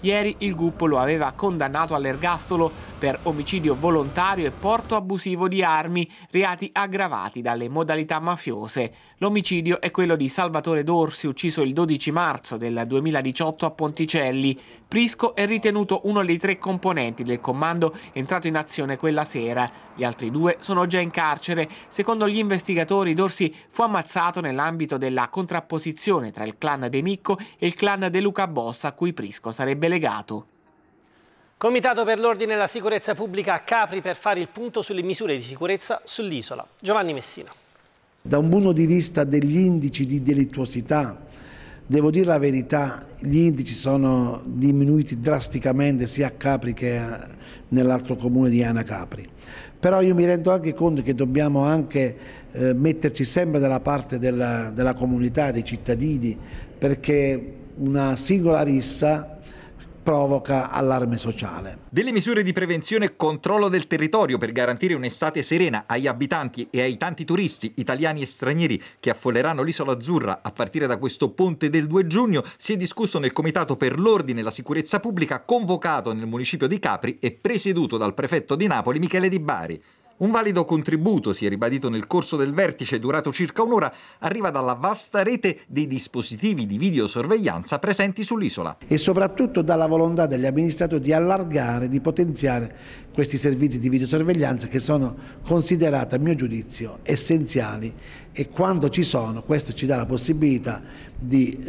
Ieri il GUP lo aveva condannato all'ergastolo per omicidio volontario e porto abusivo di armi, reati aggravati dalle modalità mafiose. L'omicidio è quello di Salvatore Dorsi, ucciso il 12 marzo del 2018 a Ponticelli. Prisco è ritenuto uno dei 3 componenti del commando entrato in azione quella sera. Gli altri 2 sono già in carcere. Secondo gli investigatori, Dorsi fu ammazzato nell'ambito della contrapposizione tra il clan De Micco e il clan De Luca Boss, a cui Prisco sarebbe legato. Comitato per l'ordine e la sicurezza pubblica a Capri per fare il punto sulle misure di sicurezza sull'isola. Giovanni Messina. Da un punto di vista degli indici di delittuosità, devo dire la verità, gli indici sono diminuiti drasticamente sia a Capri che nell'altro comune di Ana Capri. Però io mi rendo anche conto che dobbiamo anche metterci sempre dalla parte della comunità, dei cittadini, perché una singola rissa provoca allarme sociale. Delle misure di prevenzione e controllo del territorio per garantire un'estate serena agli abitanti e ai tanti turisti italiani e stranieri che affolleranno l'Isola Azzurra a partire da questo ponte del 2 giugno si è discusso nel Comitato per l'ordine e la sicurezza pubblica convocato nel municipio di Capri e presieduto dal prefetto di Napoli Michele Di Bari. Un valido contributo, si è ribadito nel corso del vertice durato circa un'ora, arriva dalla vasta rete dei dispositivi di videosorveglianza presenti sull'isola. E soprattutto dalla volontà degli amministratori di allargare, di potenziare questi servizi di videosorveglianza che sono considerati, a mio giudizio, essenziali, e quando ci sono, questo ci dà la possibilità di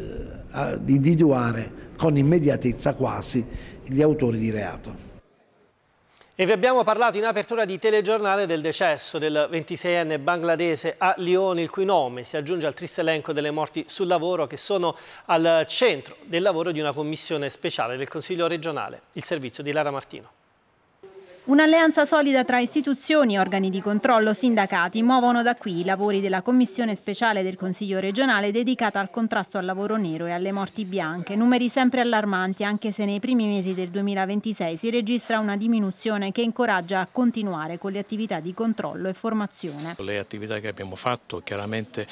individuare con immediatezza quasi gli autori di reato. E vi abbiamo parlato in apertura di telegiornale del decesso del 26enne bangladese a Lioni, il cui nome si aggiunge al triste elenco delle morti sul lavoro che sono al centro del lavoro di una commissione speciale del Consiglio regionale. Il servizio di Lara Martino. Un'alleanza solida tra istituzioni, organi di controllo, sindacati muovono da qui i lavori della commissione speciale del Consiglio regionale dedicata al contrasto al lavoro nero e alle morti bianche. Numeri sempre allarmanti, anche se nei primi mesi del 2026 si registra una diminuzione che incoraggia a continuare con le attività di controllo e formazione. Le attività che abbiamo fatto chiaramente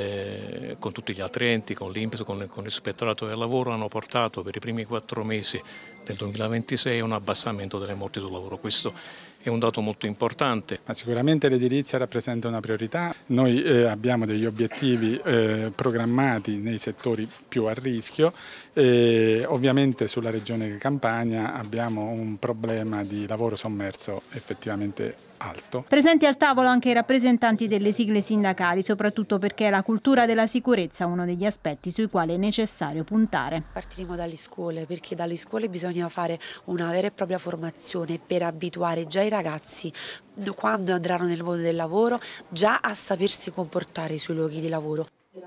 con tutti gli altri enti, con l'INPS, con l'Ispettorato del Lavoro, hanno portato per i primi 4 mesi del 2026 a un abbassamento delle morti sul lavoro. Questo è un dato molto importante. Ma sicuramente l'edilizia rappresenta una priorità. Noi abbiamo degli obiettivi programmati nei settori più a rischio. Ovviamente sulla regione Campania abbiamo un problema di lavoro sommerso effettivamente alto. Presenti al tavolo anche i rappresentanti delle sigle sindacali, soprattutto perché è la cultura della sicurezza uno degli aspetti sui quali è necessario puntare. Partiremo dalle scuole, perché dalle scuole bisogna fare una vera e propria formazione per abituare già i ragazzi, quando andranno nel mondo del lavoro, già a sapersi comportare sui luoghi di lavoro.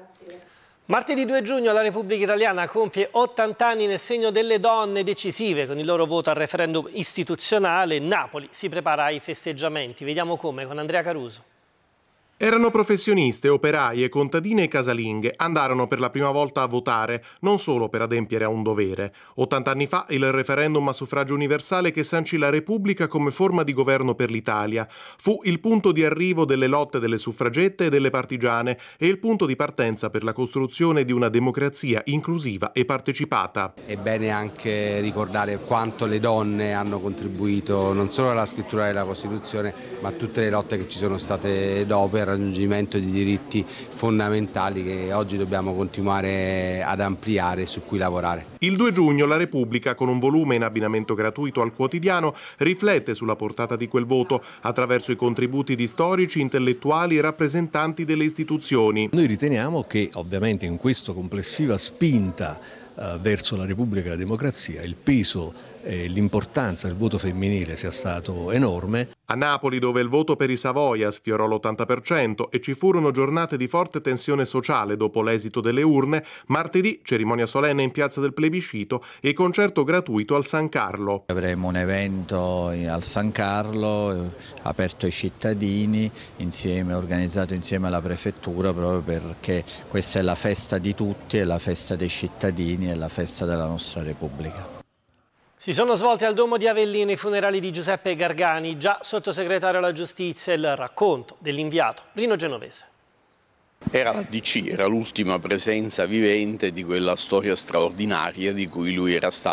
Martedì 2 giugno la Repubblica Italiana compie 80 anni nel segno delle donne decisive. Con il loro voto al referendum istituzionale, Napoli si prepara ai festeggiamenti. Vediamo come con Andrea Caruso. Erano professioniste, operaie, contadine e casalinghe, andarono per la prima volta a votare, non solo per adempiere a un dovere. 80 anni fa il referendum a suffragio universale che sancì la Repubblica come forma di governo per l'Italia. Fu il punto di arrivo delle lotte delle suffragette e delle partigiane e il punto di partenza per la costruzione di una democrazia inclusiva e partecipata. È bene anche ricordare quanto le donne hanno contribuito non solo alla scrittura della Costituzione, ma a tutte le lotte che ci sono state dopo, al raggiungimento di diritti fondamentali che oggi dobbiamo continuare ad ampliare e su cui lavorare. Il 2 giugno la Repubblica, con un volume in abbinamento gratuito al quotidiano, riflette sulla portata di quel voto attraverso i contributi di storici, intellettuali e rappresentanti delle istituzioni. Noi riteniamo che ovviamente in questa complessiva spinta verso la Repubblica e la democrazia il peso e l'importanza del voto femminile sia stato enorme. A Napoli, dove il voto per i Savoia sfiorò l'80% e ci furono giornate di forte tensione sociale dopo l'esito delle urne, martedì cerimonia solenne in piazza del plebiscito e concerto gratuito al San Carlo. Avremo un evento al San Carlo aperto ai cittadini, organizzato insieme alla prefettura, proprio perché questa è la festa di tutti, è la festa dei cittadini, è la festa della nostra Repubblica. Si sono svolti al Duomo di Avellino i funerali di Giuseppe Gargani, già sottosegretario alla giustizia, il racconto dell'inviato Rino Genovese. Era la DC, era l'ultima presenza vivente di quella storia straordinaria di cui lui era stato